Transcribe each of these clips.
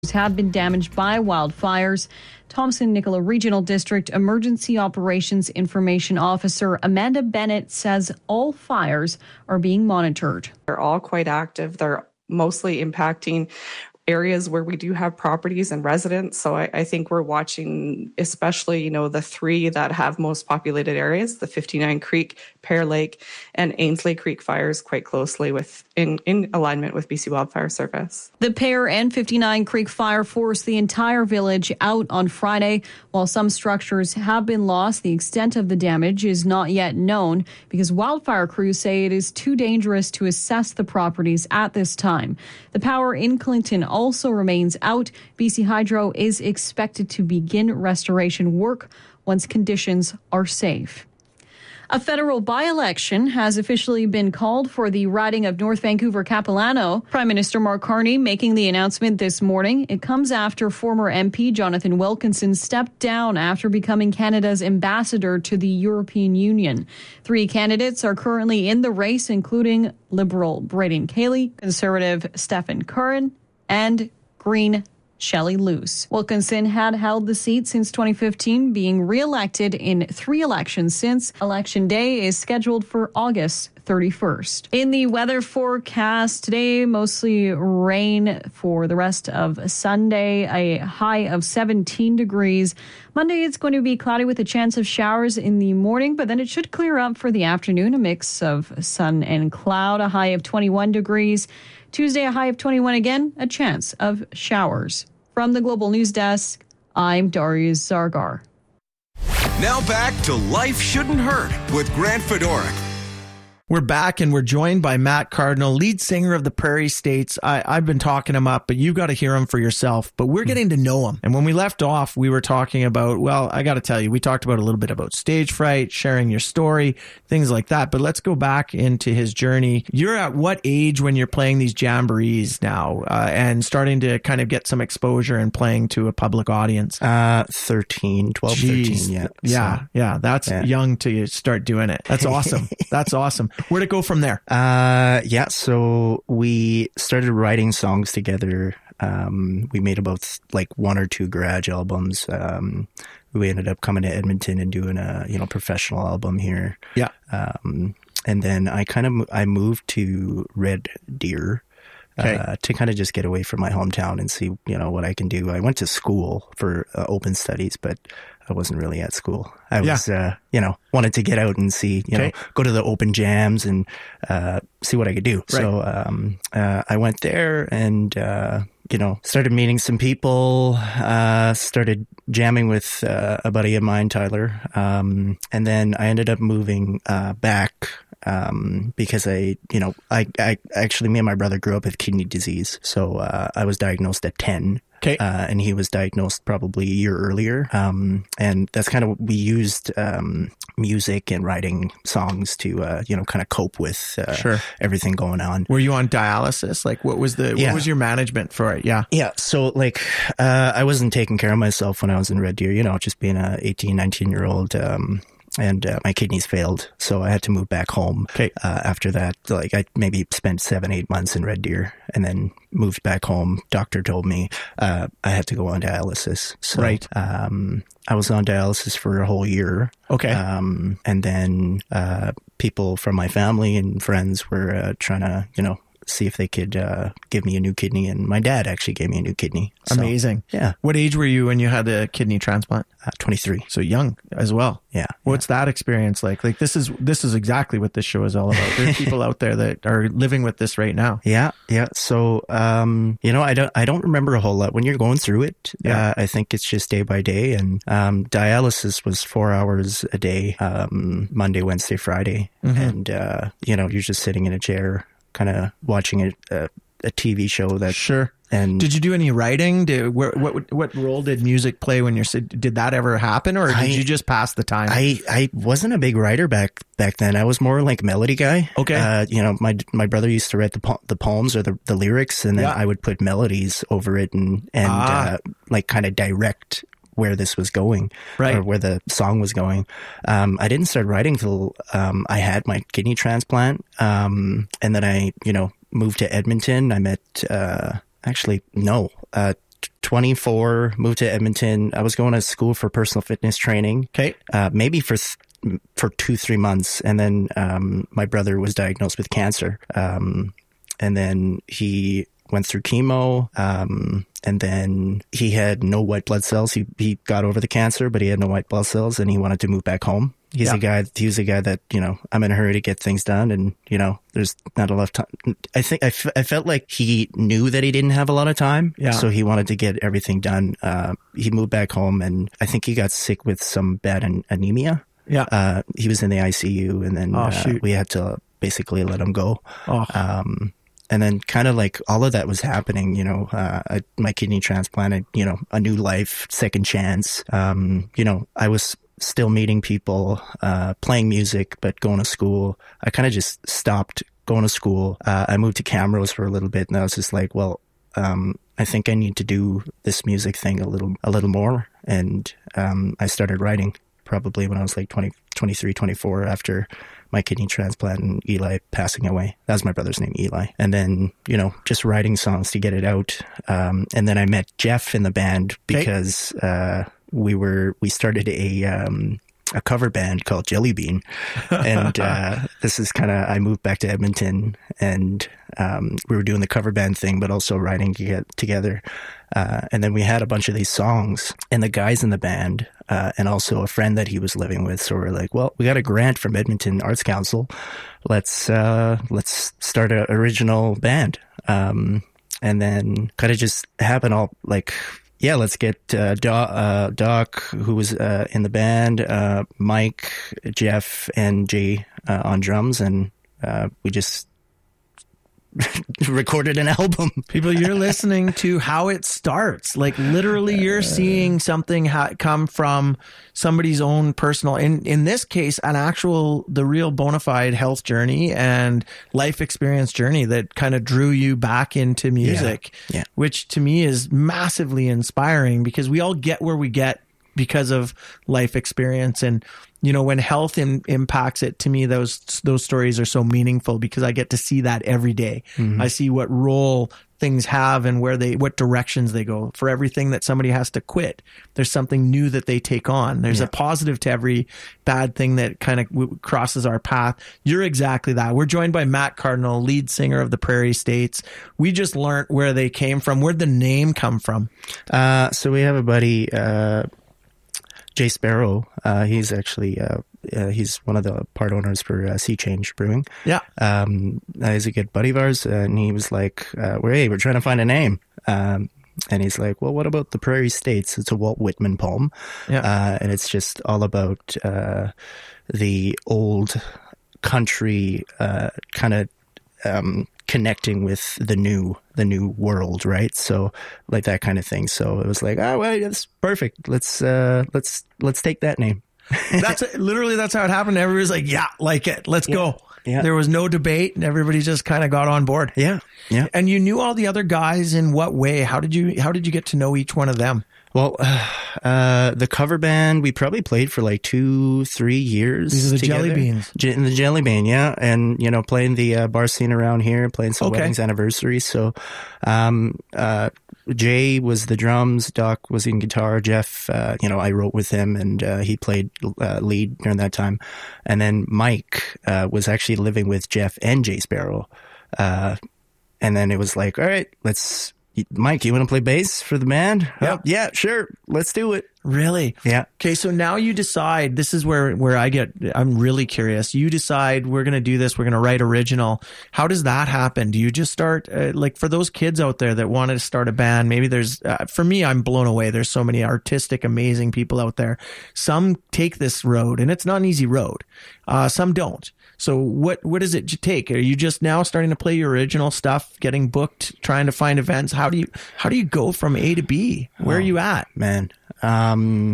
have been damaged by wildfires. Thompson-Nicola Regional District Emergency Operations Information Officer Amanda Bennett says all fires are being monitored. They're all quite active. They're mostly impacting areas where we do have properties and residents. So I think we're watching, especially, the three that have most populated areas, the 59 Creek, Pear Lake, and Ainsley Creek fires quite closely in alignment with BC Wildfire Service. The Pear and 59 Creek fire forced the entire village out on Friday. While some structures have been lost, the extent of the damage is not yet known because wildfire crews say it is too dangerous to assess the properties at this time. The power in Clinton also remains out. BC Hydro is expected to begin restoration work once conditions are safe. A federal by-election has officially been called for the riding of North Vancouver Capilano. Prime Minister Mark Carney making the announcement this morning. It comes after former MP Jonathan Wilkinson stepped down after becoming Canada's ambassador to the European Union. 3 candidates are currently in the race, including Liberal Braden Cayley, Conservative Stephen Curran, and Green Shelley Luce. Wilkinson had held the seat since 2015, being re-elected in 3 elections since. Election day is scheduled for August 31st. In the weather forecast today, mostly rain for the rest of Sunday, a high of 17 degrees. Monday, it's going to be cloudy with a chance of showers in the morning, but then it should clear up for the afternoon, a mix of sun and cloud, a high of 21 degrees. Tuesday, a high of 21 again, a chance of showers. From the Global News Desk, I'm Darius Zargar. Now back to Life Shouldn't Hurt with Grant Fedoruk. We're back and we're joined by Matt Cardinal, lead singer of the Prairie States. I've been talking him up, but you've got to hear him for yourself. But we're getting to know him. And when we left off, we were talking about, well, I got to tell you, we talked about a little bit about stage fright, sharing your story, things like that. But let's go back into his journey. You're at what age when you're playing these jamborees now and starting to kind of get some exposure and playing to a public audience? 12, 13, yeah. Yeah. That's young to start doing it. That's awesome. That's awesome. Where'd it go from there? So we started writing songs together. We made about 1 or 2 garage albums. We ended up coming to Edmonton and doing a professional album here. Yeah. And then I moved to Red Deer. To kind of just get away from my hometown and see, what I can do. I went to school for open studies, but I wasn't really at school. I was, wanted to get out and see, go to the open jams and see what I could do. Right. So I went there and, started meeting some people, started jamming with a buddy of mine, Tyler. And then I ended up moving back because I actually, me and my brother grew up with kidney disease. So I was diagnosed at 10. Okay. And he was diagnosed probably a year earlier. And that's kind of, we used music and writing songs to, kind of cope with everything going on. Were you on dialysis? What was your management for it? Yeah. Yeah. So I wasn't taking care of myself when I was in Red Deer, just being a 18, 19-year-old, and my kidneys failed, so I had to move back home. Okay. After that, I maybe spent 7-8 months in Red Deer, and then moved back home. Doctor told me I had to go on dialysis. So, right. I was on dialysis for a whole year. Okay. And then people from my family and friends were trying to, see if they could give me a new kidney, and my dad actually gave me a new kidney. So, amazing. Yeah. What age were you when you had a kidney transplant? 23. So young as well. Yeah. What's that experience like? This is exactly what this show is all about. There are people out there that are living with this right now. Yeah. Yeah. So, I don't remember a whole lot when you're going through it. Yeah. I think it's just day by day, and dialysis was 4 hours a day, Monday, Wednesday, Friday. Mm-hmm. And, you're just sitting in a chair, kind of watching a TV show that. Sure. And did you do any writing? What role did music play when did that ever happen, or did you just pass the time? I wasn't a big writer back then. I was more like melody guy. Okay. My brother used to write the poems or the lyrics, and then I would put melodies over it and kind of direct where this was going, right, or where the song was going. I didn't start writing till I had my kidney transplant, and then I moved to Edmonton. I met 24, moved to Edmonton. I was going to school for personal fitness training. Okay. Maybe for 2-3 months. And then my brother was diagnosed with cancer. And then he went through chemo. And then he had no white blood cells. He got over the cancer, but he had no white blood cells, and he wanted to move back home. He was a guy that, I'm in a hurry to get things done, and, there's not a lot of time. I think I felt like he knew that he didn't have a lot of time. Yeah. So he wanted to get everything done. He moved back home, and I think he got sick with some bad anemia. Yeah. He was in the ICU, and then we had to basically let him go. And then kind of like all of that was happening, my kidney transplanted, a new life, second chance. I was still meeting people, playing music, but going to school. I kind of just stopped going to school. I moved to Camrose for a little bit, and I was just like, well, I think I need to do this music thing a little more. And I started writing probably when I was like 23, 24 after my kidney transplant and Eli passing away. That was my brother's name, Eli. And then, just writing songs to get it out. And then I met Jeff in the band because we started a cover band called Jelly Bean. And this is I moved back to Edmonton, and we were doing the cover band thing, but also writing together. And then we had a bunch of these songs, and the guys in the band, and also a friend that he was living with. So we're like, well, we got a grant from Edmonton Arts Council. Let's start an original band. And then kind of just happened all like, yeah, let's get Doc, who was in the band, Mike, Jeff, and Jay on drums, and we just recorded an album. People, you're listening to how it starts. Like literally you're seeing something come from somebody's own personal, in this case, the real bona fide health journey and life experience journey that kind of drew you back into music, which to me is massively inspiring, because we all get where we get because of life experience. And when health impacts it, to me, those stories are so meaningful, because I get to see that every day. Mm-hmm. I see what role things have and what directions they go. For everything that somebody has to quit, there's something new that they take on. There's a positive to every bad thing that kind of crosses our path. You're exactly that. We're joined by Matt Cardinal, lead singer of the Prairie States. We just learned where they came from. Where'd the name come from? So we have a buddy, Jay Sparrow. He's actually he's one of the part owners for Sea Change Brewing. Yeah. He's a good buddy of ours, and he was like, we're trying to find a name. And he's like, well, what about the Prairie States? It's a Walt Whitman poem. Yeah. And it's just all about the old country kind of connecting with the new world, right? So like that kind of thing. So it was like, oh well, that's perfect. Let's take that name. That's how it happened. Everybody's like, yeah, like it. Let's go. Yeah. There was no debate, and everybody just kind of got on board. Yeah. Yeah. And you knew all the other guys in what way? How did you get to know each one of them? Well, the cover band, we probably played for like 2-3 years. These are the together. Jelly Beans. In the Jelly Bean, yeah. And, playing the bar scene around here, playing some weddings, anniversaries. So, Jay was the drums, Doc was in guitar, Jeff, I wrote with him, and he played lead during that time. And then Mike was actually living with Jeff and Jay Sparrow. And then it was like, all right, Mike, you want to play bass for the band? Yep. Yeah, sure. Let's do it. Really? Yeah. Okay, so now you decide, this is where I'm really curious. You decide we're going to do this, we're going to write original. How does that happen? Do you just start, like for those kids out there that wanted to start a band, maybe there's, for me, I'm blown away. There's so many artistic, amazing people out there. Some take this road, and it's not an easy road. Some don't. So what does it take? Are you just now starting to play your original stuff, getting booked, trying to find events? How do you go from A to B? Where are you at? Man, I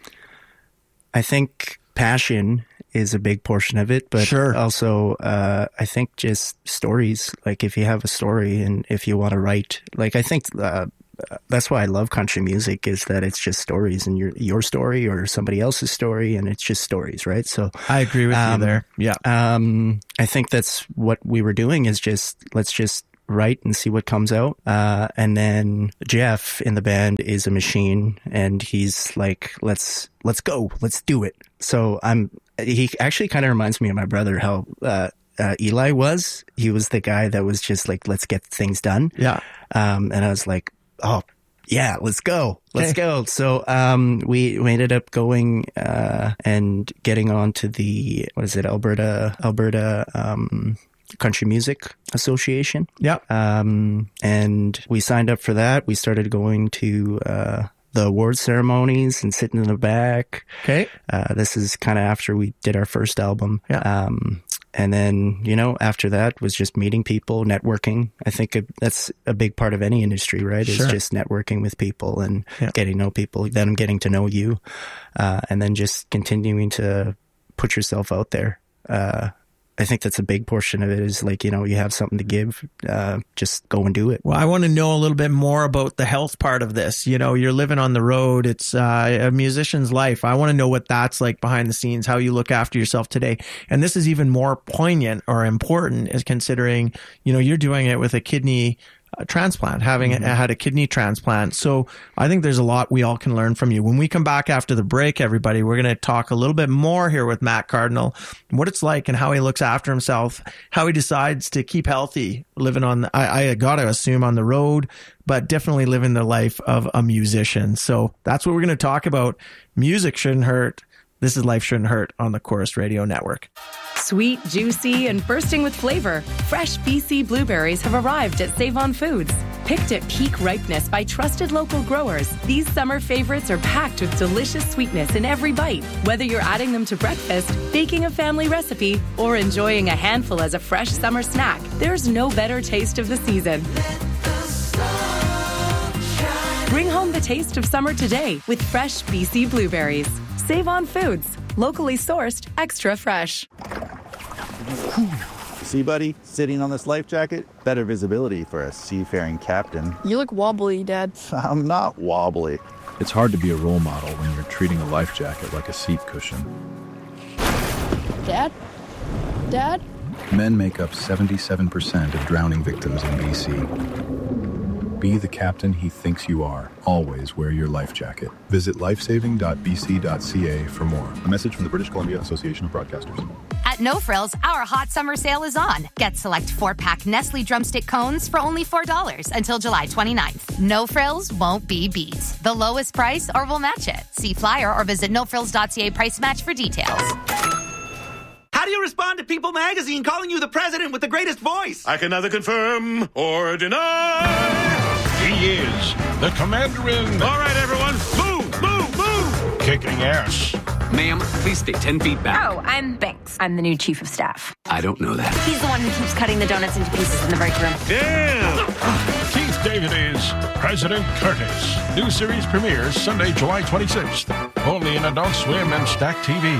think passion is a big portion of it, but also I think just stories. Like if you have a story and if you want to write, like I think that's why I love country music, is that it's just stories, and your story or somebody else's story, and it's just stories, right? So I agree with you there. Yeah. I think that's what we were doing, is let's just write and see what comes out. And then Jeff in the band is a machine, and he's like, let's go, let's do it. So he actually kind of reminds me of my brother, how Eli was. He was the guy that was just like, let's get things done. Yeah. And I was like, oh yeah, let's go. Let's go. So, we ended up going, and getting onto the, Alberta, Country Music Association. Yeah. And we signed up for that. We started going to, the award ceremonies and sitting in the back. Okay. This is kind of after we did our first album. Yeah. And then, after that was just meeting people, networking. I think that's a big part of any industry, right? Sure. Is just networking with people and getting to know people, them getting to know you, and then just continuing to put yourself out there. I think that's a big portion of it is like, you have something to give, just go and do it. Well, I want to know a little bit more about the health part of this. You're living on the road. It's a musician's life. I want to know what that's like behind the scenes, how you look after yourself today. And this is even more poignant or important is considering, you're doing it with a kidney transplant, having had a kidney transplant. So I think there's a lot we all can learn from you. When we come back after the break, everybody, we're going to talk a little bit more here with Matt Cardinal, what it's like and how he looks after himself, how he decides to keep healthy, living on, I got to assume on the road, but definitely living the life of a musician. So that's what we're going to talk about. Music shouldn't hurt. This is Life Shouldn't Hurt on the Corus Radio Network. Sweet, juicy, and bursting with flavor, fresh BC blueberries have arrived at Save-On Foods. Picked at peak ripeness by trusted local growers, these summer favorites are packed with delicious sweetness in every bite. Whether you're adding them to breakfast, baking a family recipe, or enjoying a handful as a fresh summer snack, there's no better taste of the season. Bring home the taste of summer today with fresh BC blueberries. Save-On Foods, locally sourced, extra fresh. See, buddy, sitting on this life jacket, better visibility for a seafaring captain. You look wobbly, Dad. I'm not wobbly. It's hard to be a role model when you're treating a life jacket like a seat cushion. Dad? Dad? Men make up 77% of drowning victims in BC. Be the captain he thinks you are. Always wear your life jacket. Visit lifesaving.bc.ca for more. A message from the British Columbia Association of Broadcasters. At No Frills, our hot summer sale is on. Get select 4-pack Nestle Drumstick cones for only $4 until July 29th. No Frills won't be beat. The lowest price or we'll match it. See flyer or visit nofrills.ca price match for details. How do you respond to People Magazine calling you the president with the greatest voice? I can neither confirm or deny. He is the commander-in. All right, everyone, move, move, move. Kicking ass. Ma'am, please stay 10 feet back. Oh, I'm Banks. I'm the new chief of staff. I don't know that. He's the one who keeps cutting the donuts into pieces in the break room. Damn! Keith David is President Curtis. New series premieres Sunday, July 26th. Only in Adult Swim and Stack TV.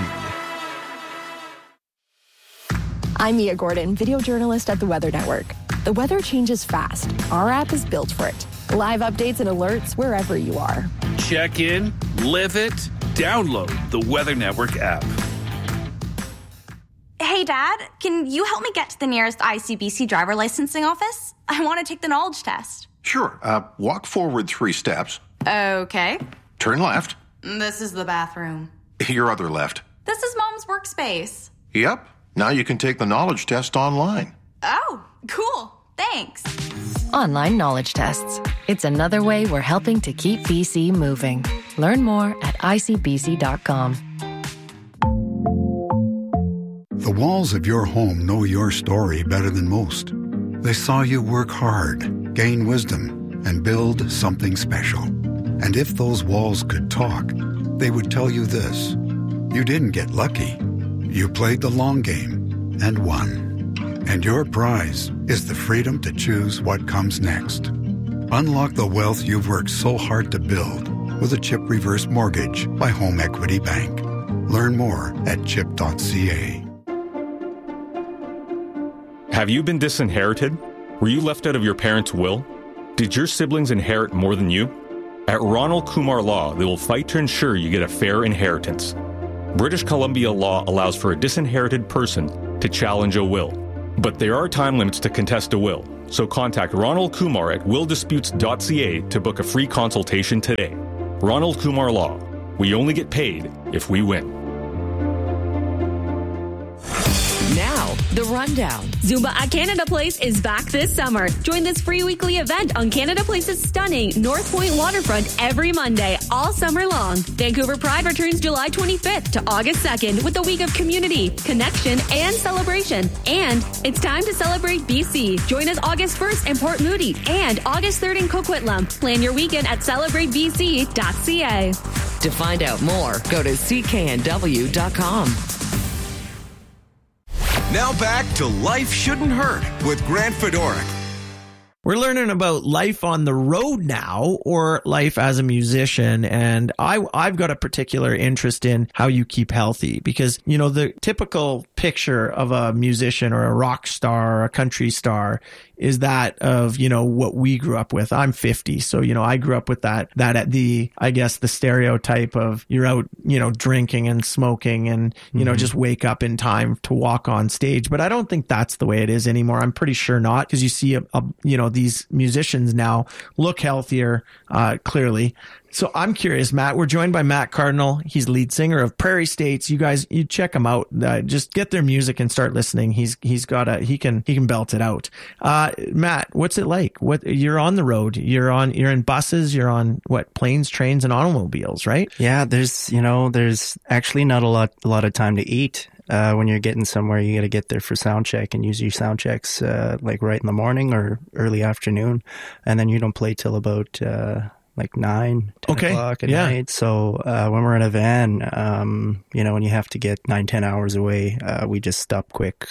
I'm Mia Gordon, video journalist at the Weather Network. The weather changes fast. Our app is built for it. Live updates and alerts wherever you are. Check in, live it, download the Weather Network app. Hey, Dad, can you help me get to the nearest ICBC driver licensing office? I want to take the knowledge test. Sure. Walk forward 3 steps. Okay. Turn left. This is the bathroom. Your other left. This is Mom's workspace. Yep. Now you can take the knowledge test online. Oh, cool. Thanks. Online knowledge tests. It's another way we're helping to keep BC moving. Learn more at icbc.com. The walls of your home know your story better than most. They saw you work hard, gain wisdom, and build something special. And if those walls could talk, they would tell you this. You didn't get lucky. You played the long game and won. And your prize is the freedom to choose what comes next. Unlock the wealth you've worked so hard to build with a CHIP reverse mortgage by Home Equity Bank. Learn more at chip.ca. Have you been disinherited? Were you left out of your parents' will? Did your siblings inherit more than you? At Ronald Kumar Law, they will fight to ensure you get a fair inheritance. British Columbia law allows for a disinherited person to challenge a will. But there are time limits to contest a will. So contact Ronald Kumar at willdisputes.ca to book a free consultation today. Ronald Kumar Law. We only get paid if we win. Now, the rundown. Zumba at Canada Place is back this summer. Join this free weekly event on Canada Place's stunning North Point waterfront every Monday, all summer long. Vancouver Pride returns July 25th to August 2nd with a week of community, connection, and celebration. And it's time to celebrate BC. Join us August 1st in Port Moody and August 3rd in Coquitlam. Plan your weekend at celebratebc.ca. To find out more, go to cknw.com. Now back to Life Shouldn't Hurt with Grant Fedoruk. We're learning about life on the road now, or life as a musician. And I've got a particular interest in how you keep healthy, because, you know, the typical picture of a musician or a rock star or a country star is that of, you know, what we grew up with. I'm 50. So, you know, I grew up with that I guess the stereotype of you're out, you know, drinking and smoking and, you know, just wake up in time to walk on stage. But I don't think that's the way it is anymore. I'm pretty sure not, because you see, you know, these musicians now look healthier, clearly. So I'm curious, Matt. We're joined by Matt Cardinal. He's lead singer of Prairie States. You guys, you check him out. Just get their music and start listening. He can belt it out. Matt, what's it like? You're on the road. You're in buses. You're on planes, trains, and automobiles, right? Yeah, there's actually not a lot of time to eat. When you're getting somewhere, you got to get there for sound check and use your sound checks like right in the morning or early afternoon, and then you don't play till about like 9, 10 o'clock at night. So when we're in a van, you know, when you have to get 9-10 hours away, we just stop quick.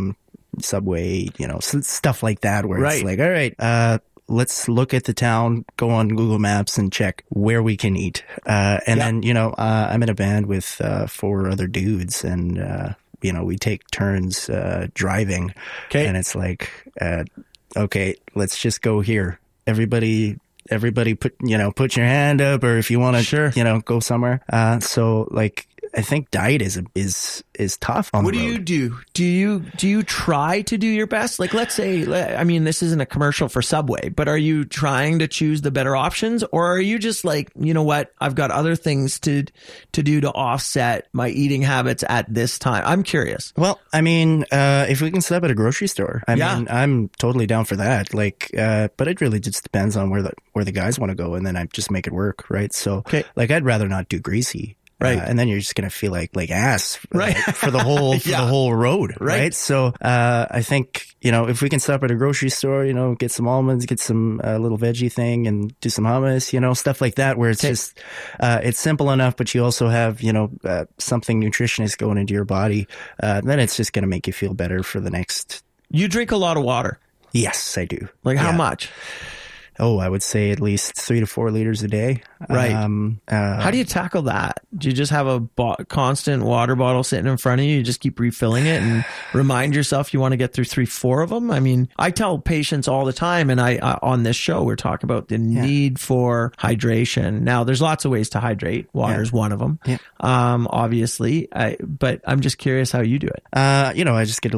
Subway, you know, stuff like that, where it's like, all right, let's look at the town, go on Google Maps and check where we can eat. Then, you know, I'm in a band with 4 other dudes, and you know, we take turns driving. And it's like, okay, let's just go here. Everybody put your hand up, or if you want to, you know, go somewhere. So like, I think diet is tough on the road. What do you do? Do you try to do your best? Like, let's say, I mean, this isn't a commercial for Subway, but are you trying to choose the better options, or are you just like, you know what, I've got other things to do to offset my eating habits at this time? I'm curious. Well, I mean, if we can set up at a grocery store, I mean, I'm totally down for that. Like, but it really just depends on where the guys want to go, and then I just make it work, right? So, like, I'd rather not do greasy. Right. And then you're just going to feel like ass for the whole, for the whole road. Right. So, I think, you know, if we can stop at a grocery store, you know, get some almonds, get some, little veggie thing and do some hummus, you know, stuff like that, where it's just, it's simple enough, but you also have, you know, something nutritionist going into your body. Then it's just going to make you feel better for the next. You drink a lot of water. Yes, I do. Like how much? Oh, I would say at least 3 to 4 liters a day. Right. How do you tackle that? Do you just have a constant water bottle sitting in front of you? You just keep refilling it and remind yourself you want to get through 3-4 of them? I mean, I tell patients all the time, and I on this show, we're talking about the need for hydration. Now, there's lots of ways to hydrate. Water is one of them, obviously. But I'm just curious how you do it. You know, I just get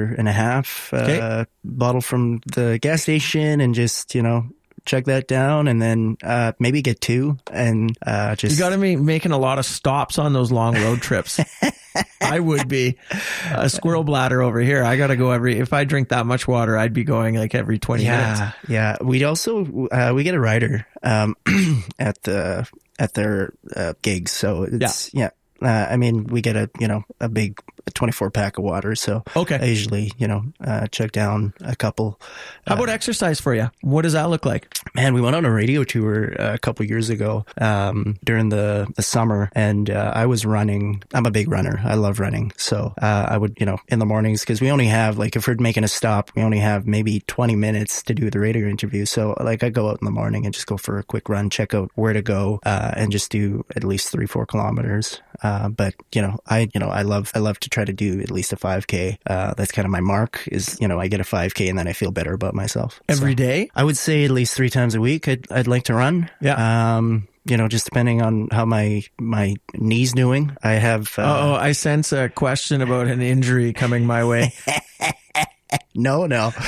1.5 liters bottle from the gas station and just, you know, chug that down, and then maybe get 2 and just. You got to be making a lot of stops on those long road trips. I would be a squirrel bladder over here. I got to go if I drink that much water, I'd be going like every 20 minutes. Yeah. We also, we get a rider at their gigs. So it's, I mean, we get a big 24-pack of water. So I usually, you know, chug down a couple. How about exercise for you? What does that look like? Man, we went on a radio tour a couple years ago during the summer, and I was running. I'm a big runner. I love running. So I would, you know, in the mornings, because we only have, like, if we're making a stop, we only have maybe 20 minutes to do the radio interview. So, like, I go out in the morning and just go for a quick run, check out where to go, and just do at least 3-4 kilometers. But I love to try to do at least a 5K. That's kind of my mark, is, you know, I get a 5K and then I feel better about myself. Every day? I would say at least 3 times a week. I'd like to run. Yeah. You know, just depending on how my knee's doing. I have. I sense a question about an injury coming my way. No.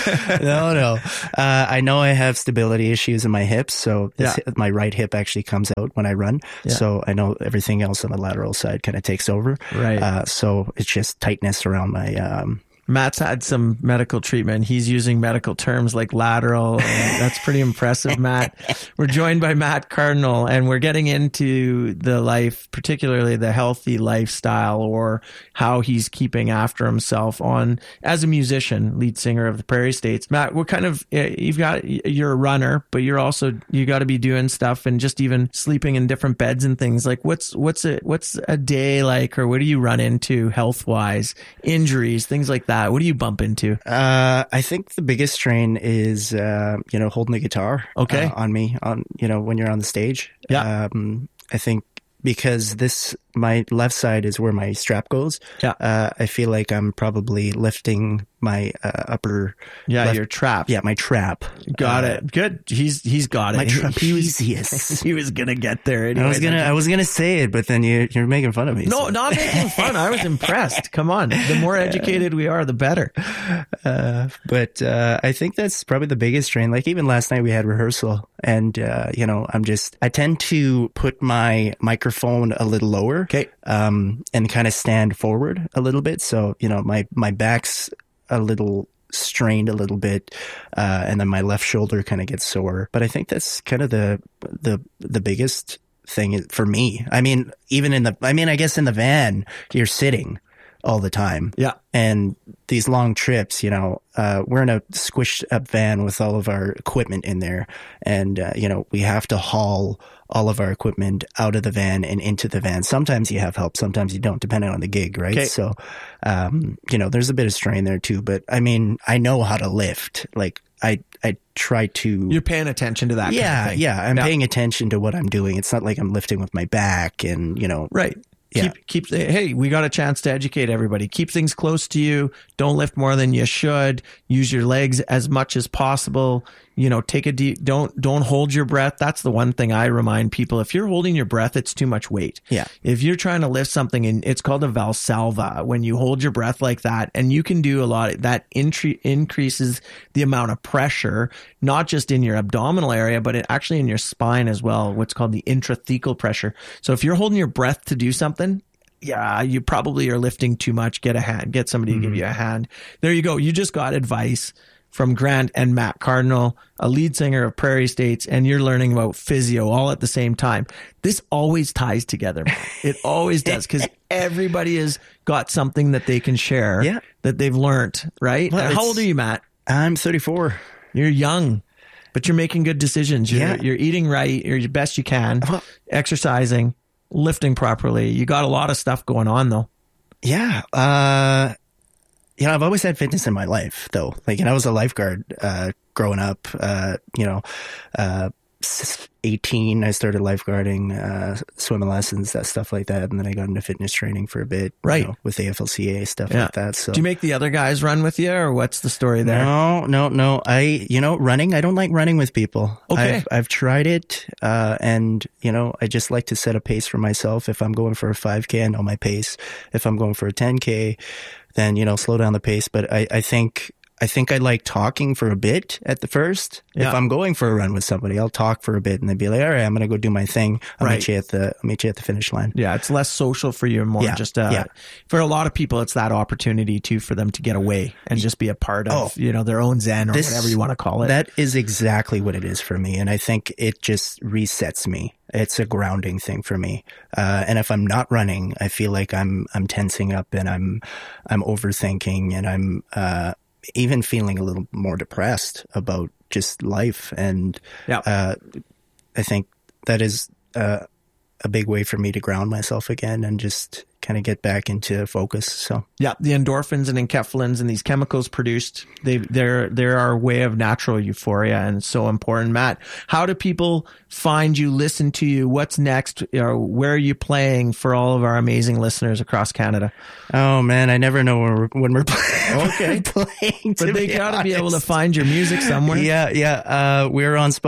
I know I have stability issues in my hips, so my right hip actually comes out when I run. Yeah. So I know everything else on the lateral side kind of takes over. Right. So it's just tightness around my. Matt's had some medical treatment. He's using medical terms like lateral. That's pretty impressive, Matt. We're joined by Matt Cardinal, and we're getting into the life, particularly the healthy lifestyle, or how he's keeping after himself as a musician, lead singer of the Prairie States. Matt, what kind of, you're a runner, but you got to be doing stuff and just even sleeping in different beds and things. Like what's a day like, or what do you run into health wise, injuries, things like that? What do you bump into? I think the biggest strain is, holding the guitar on me, when you're on the stage. Yeah. I think because my left side is where my strap goes. Yeah. I feel like I'm probably lifting my upper. Yeah, your trap. Yeah, my trap. Got it. Good. He's got it. My trapezius. He was gonna get there. Anyway. I was gonna say it, but then you're making fun of me. No, not making fun. I was impressed. Come on. The more educated we are, the better. But I think that's probably the biggest strain. Like even last night we had rehearsal, and I tend to put my microphone a little lower. Okay. And kind of stand forward a little bit. So, my back's a little strained a little bit. And then my left shoulder kind of gets sore. But I think that's kind of the biggest thing for me. I mean, I guess in the van, you're sitting all the time. Yeah. And these long trips, we're in a squished up van with all of our equipment in there. And, we have to haul all of our equipment out of the van and into the van. Sometimes you have help, sometimes you don't, depending on the gig, right? Okay. So, there's a bit of strain there too. But I mean, I know how to lift. Like I try to. You're paying attention to that. Yeah. Kind of thing. Yeah. I'm paying attention to what I'm doing. It's not like I'm lifting with my back and, Right. Yeah. Hey, we got a chance to educate everybody. Keep things close to you. Don't lift more than you should. Use your legs as much as possible. Take a deep, don't hold your breath. That's the one thing I remind people. If you're holding your breath, it's too much weight. Yeah. If you're trying to lift something, and it's called a Valsalva, when you hold your breath like that, and you can do a lot, that increases the amount of pressure, not just in your abdominal area, but actually in your spine as well, what's called the intrathecal pressure. So if you're holding your breath to do something, yeah, you probably are lifting too much. Get a hand, get somebody to give you a hand. There you go. You just got advice from Grant and Matt Cardinal, a lead singer of Prairie States, and you're learning about physio all at the same time. This always ties together. It always does, because everybody has got something that they can share that they've learned, right? Well, how old are you, Matt? I'm 34. You're young, but you're making good decisions. You're eating right. You're the best you can, exercising, lifting properly. You got a lot of stuff going on, though. Yeah. I've always had fitness in my life, though. Like, I was a lifeguard growing up. 18, I started lifeguarding, swimming lessons, that stuff like that, and then I got into fitness training for a bit, right? With AFLCA stuff like that. So, do you make the other guys run with you, or what's the story there? No. Running. I don't like running with people. Okay, I've tried it, and I just like to set a pace for myself. If I'm going for a 5K, I know my pace. If I'm going for a 10K, then slow down the pace. But I think I like talking for a bit at the first. Yeah. If I'm going for a run with somebody, I'll talk for a bit and then be like, all right, I'm going to go do my thing. I'll meet you at the finish line. Yeah. It's less social for you and more for a lot of people, it's that opportunity too, for them to get away and just be a part of, their own zen or whatever you want to call it. That is exactly what it is for me. And I think it just resets me. It's a grounding thing for me. And if I'm not running, I feel like I'm tensing up and I'm overthinking and I'm, even feeling a little more depressed about just life. And I think that is a big way for me to ground myself again and just kind of get back into focus. So the endorphins and enkephalins and these chemicals produced, they're our way of natural euphoria, and it's so important. Matt, how do people find you, listen to you? What's next? Where are you playing for all of our amazing listeners across Canada? Oh man, I never know when we're playing. Okay, playing, but they got to be able to find your music somewhere. Yeah. We're on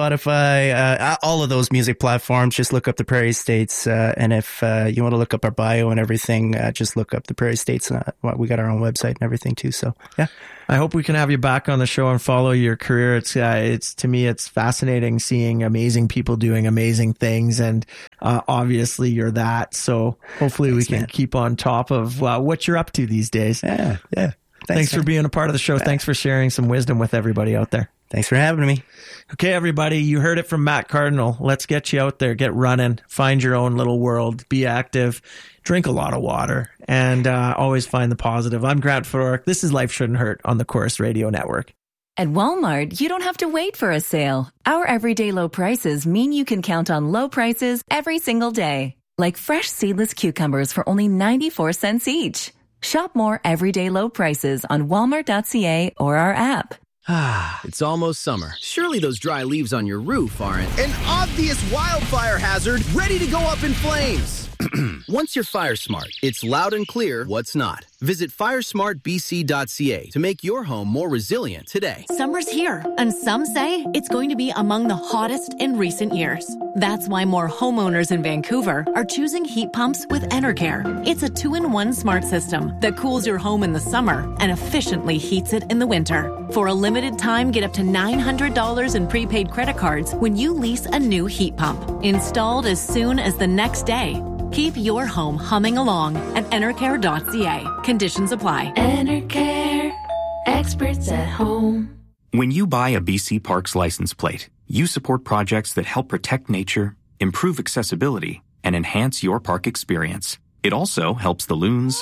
Spotify, all of those music platforms. Just look up the Prairie States, and if you want to look up our bio and everything. everything. Just look up the Prairie States. We got our own website and everything too. So yeah. I hope we can have you back on the show and follow your career. It's to me, it's fascinating seeing amazing people doing amazing things. And obviously you're that. So hopefully we can keep on top of what you're up to these days. Yeah. Thanks for being a part of the show. Yeah. Thanks for sharing some wisdom with everybody out there. Thanks for having me. Okay, everybody, you heard it from Matt Cardinal. Let's get you out there, get running, find your own little world, be active, drink a lot of water, and always find the positive. I'm Grant Fedoruk. This is Life Shouldn't Hurt on the Chorus Radio Network. At Walmart, you don't have to wait for a sale. Our everyday low prices mean you can count on low prices every single day. Like fresh seedless cucumbers for only 94 cents each. Shop more everyday low prices on walmart.ca or our app. It's almost summer. Surely those dry leaves on your roof aren't an obvious wildfire hazard ready to go up in flames. Once you're fire smart, it's loud and clear what's not. Visit firesmartbc.ca to make your home more resilient today. Summer's here, and some say it's going to be among the hottest in recent years. That's why more homeowners in Vancouver are choosing heat pumps with Enercare. It's a 2-in-1 smart system that cools your home in the summer and efficiently heats it in the winter. For a limited time, get up to $900 in prepaid credit cards when you lease a new heat pump. Installed as soon as the next day. Keep your home humming along at enercare.ca. Conditions apply. Enercare. Experts at home. When you buy a BC Parks license plate, you support projects that help protect nature, improve accessibility, and enhance your park experience. It also helps the loons,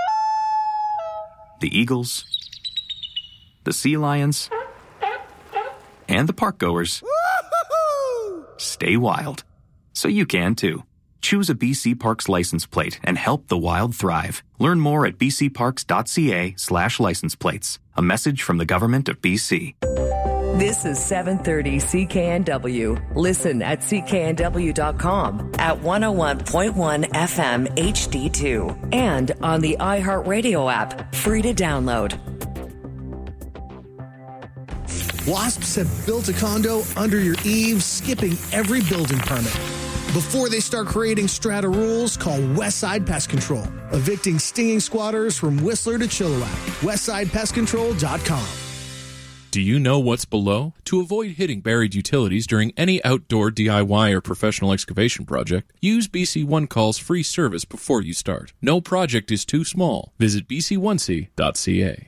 the eagles, the sea lions, and the park goers stay wild. So you can too. Choose a BC Parks license plate and help the wild thrive. Learn more at bcparks.ca/license plates. A message from the Government of BC. This is 730 CKNW. Listen at cknw.com, at 101.1 FM HD2, and on the iHeartRadio app, free to download. Wasps have built a condo under your eaves, skipping every building permit. Before they start creating strata rules, call Westside Pest Control. Evicting stinging squatters from Whistler to Chilliwack. WestsidePestControl.com. Do you know what's below? To avoid hitting buried utilities during any outdoor DIY or professional excavation project, use BC One Call's free service before you start. No project is too small. Visit bc1c.ca.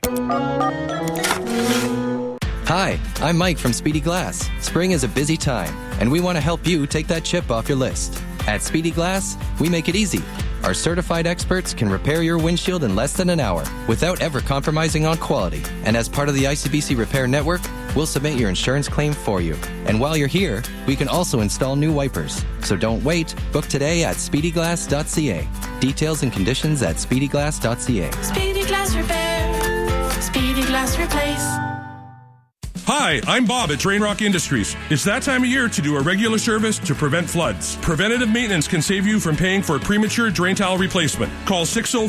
Hi, I'm Mike from Speedy Glass. Spring is a busy time, and we want to help you take that chip off your list. At Speedy Glass, we make it easy. Our certified experts can repair your windshield in less than an hour without ever compromising on quality. And as part of the ICBC Repair Network, we'll submit your insurance claim for you. And while you're here, we can also install new wipers. So don't wait. Book today at speedyglass.ca. Details and conditions at speedyglass.ca. Speedy Glass Repair. Speedy Glass Replace. Hi, I'm Bob at Drain Rock Industries. It's that time of year to do a regular service to prevent floods. Preventative maintenance can save you from paying for a premature drain tile replacement. Call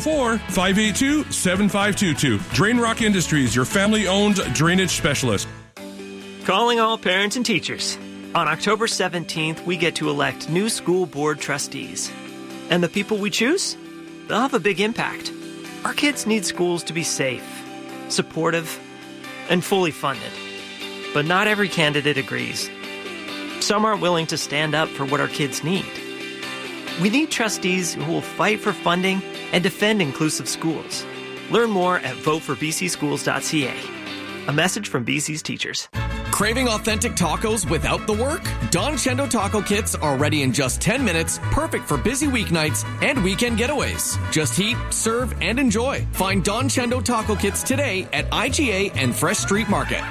604-582-7522. Drain Rock Industries, your family-owned drainage specialist. Calling all parents and teachers. On October 17th, we get to elect new school board trustees. And the people we choose? They'll have a big impact. Our kids need schools to be safe, supportive, and fully funded. But not every candidate agrees. Some aren't willing to stand up for what our kids need. We need trustees who will fight for funding and defend inclusive schools. Learn more at voteforbcschools.ca. A message from BC's teachers. Craving authentic tacos without the work? Don Chendo taco kits are ready in just 10 minutes, perfect for busy weeknights and weekend getaways. Just heat, serve, and enjoy. Find Don Chendo taco kits today at IGA and Fresh Street Market.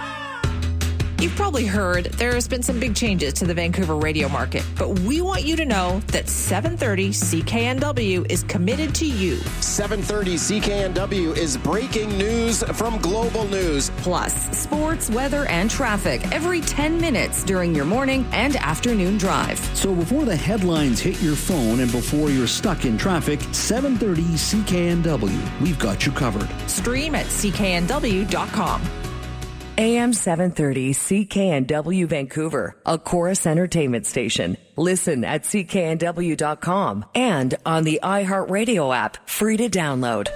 You've probably heard there's been some big changes to the Vancouver radio market, but we want you to know that 730 CKNW is committed to you. 730 CKNW is breaking news from Global News. Plus, sports, weather, and traffic every 10 minutes during your morning and afternoon drive. So before the headlines hit your phone and before you're stuck in traffic, 730 CKNW. We've got you covered. Stream at cknw.com. AM 730 CKNW Vancouver, a Chorus Entertainment station. Listen at cknw.com and on the iHeartRadio app, free to download.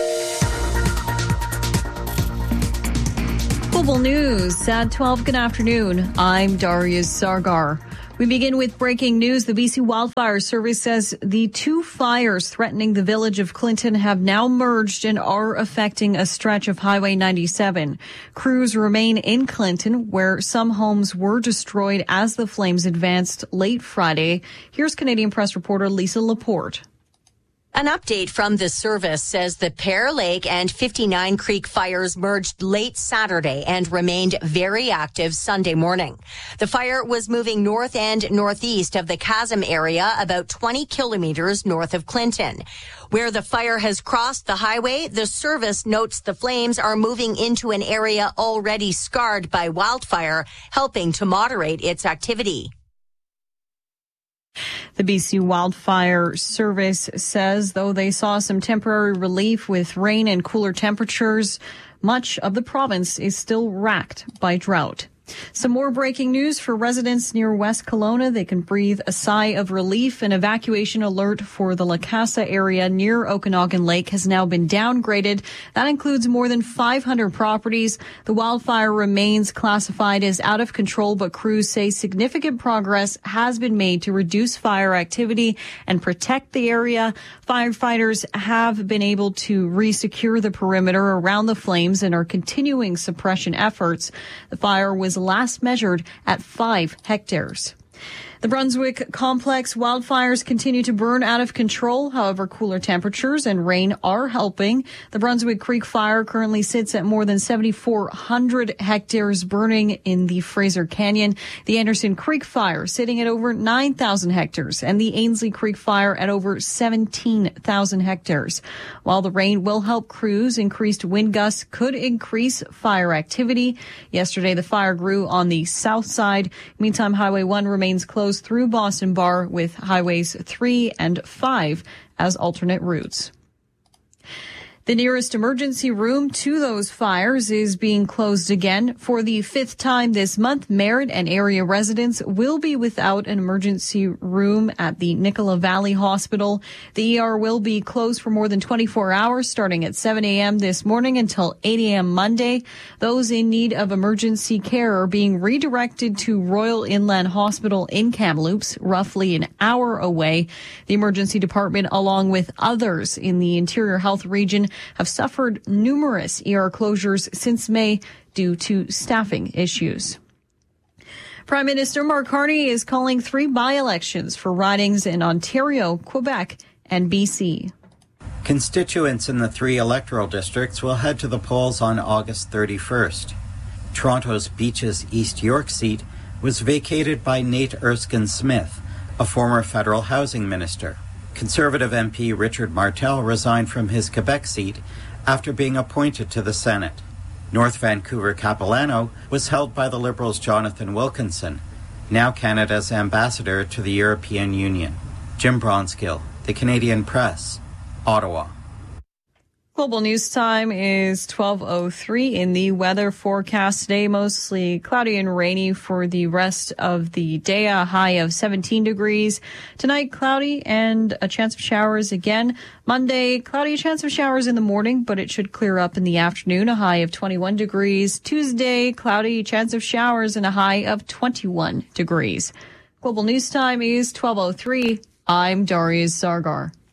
Global News at 12. Good afternoon. I'm Darius Sargar. We begin with breaking news. The BC Wildfire Service says the two fires threatening the village of Clinton have now merged and are affecting a stretch of Highway 97. Crews remain in Clinton, where some homes were destroyed as the flames advanced late Friday. Here's Canadian Press reporter Lisa Laporte. An update from the service says the Pear Lake and 59 Creek fires merged late Saturday and remained very active Sunday morning. The fire was moving north and northeast of the Chasm area, about 20 kilometers north of Clinton. Where the fire has crossed the highway, the service notes the flames are moving into an area already scarred by wildfire, helping to moderate its activity. The BC Wildfire Service says, though they saw some temporary relief with rain and cooler temperatures, much of the province is still racked by drought. Some more breaking news for residents near West Kelowna. They can breathe a sigh of relief. An evacuation alert for the La Casa area near Okanagan Lake has now been downgraded. That includes more than 500 properties. The wildfire remains classified as out of control, but crews say significant progress has been made to reduce fire activity and protect the area. Firefighters have been able to resecure the perimeter around the flames and are continuing suppression efforts. The fire was last measured at 5 hectares. The Brunswick Complex wildfires continue to burn out of control. However, cooler temperatures and rain are helping. The Brunswick Creek fire currently sits at more than 7,400 hectares burning in the Fraser Canyon. The Anderson Creek fire sitting at over 9,000 hectares and the Ainsley Creek fire at over 17,000 hectares. While the rain will help crews, increased wind gusts could increase fire activity. Yesterday, the fire grew on the south side. Meantime, Highway 1 remains closed through Boston Bar with highways 3 and 5 as alternate routes. The nearest emergency room to those fires is being closed again. For the 5th time this month, Merritt and area residents will be without an emergency room at the Nicola Valley Hospital. The ER will be closed for more than 24 hours, starting at 7 a.m. this morning until 8 a.m. Monday. Those in need of emergency care are being redirected to Royal Inland Hospital in Kamloops, roughly an hour away. The emergency department, along with others in the Interior Health region, have suffered numerous ER closures since May due to staffing issues. Prime Minister Mark Carney is calling 3 by-elections for ridings in Ontario, Quebec, and BC. Constituents in the 3 electoral districts will head to the polls on August 31st. Toronto's Beaches East York seat was vacated by Nate Erskine-Smith, a former federal housing minister. Conservative MP Richard Martel resigned from his Quebec seat after being appointed to the Senate. North Vancouver Capilano was held by the Liberals' Jonathan Wilkinson, now Canada's ambassador to the European Union. Jim Bronskill, The Canadian Press, Ottawa. Global News Time is 12:03. In the weather forecast today, mostly cloudy and rainy for the rest of the day, a high of 17 degrees. Tonight, cloudy and a chance of showers again. Monday, cloudy, a chance of showers in the morning, but it should clear up in the afternoon, a high of 21 degrees. Tuesday, cloudy, chance of showers and a high of 21 degrees. Global News Time is 12:03. I'm Darius Sargar.